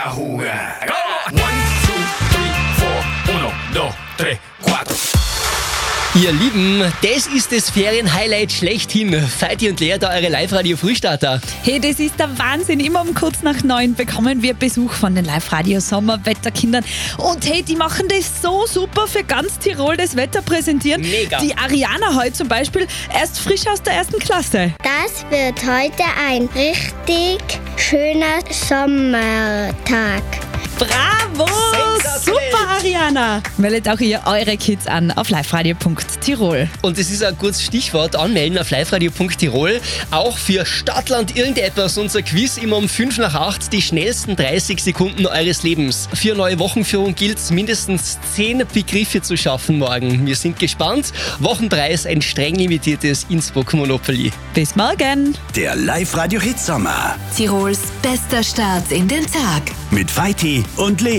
a jugar. 1, 2, 3, 4, 1, 2, 3, 4. Ihr Lieben, das ist das Ferienhighlight schlechthin. Veit und Lea, da eure Live-Radio-Frühstarter. Hey, das ist der Wahnsinn. Immer um kurz nach 9 bekommen wir Besuch von den Live-Radio-Sommerwetterkindern. Und hey, die machen das so super für ganz Tirol, das Wetter präsentieren. Mega. Die Ariana heute zum Beispiel, erst frisch aus der 1. Klasse. Das wird heute ein richtig schöner Sommertag. Bravo! Sensationell. Super, Ariana! Meldet auch ihr eure Kids an auf liveradio.tirol. Und das ist ein gutes Stichwort, anmelden auf liveradio.tirol. Auch für Stadtland irgendetwas, unser Quiz immer um 5 nach 8, die schnellsten 30 Sekunden eures Lebens. Für neue Wochenführung gilt es, mindestens 10 Begriffe zu schaffen morgen. Wir sind gespannt. Wochenpreis ein streng limitiertes Innsbruck Monopoly. Bis morgen! Der Live-Radio-Hit Sommer Tirols bester Start in den Tag. mit Feiti und Lea.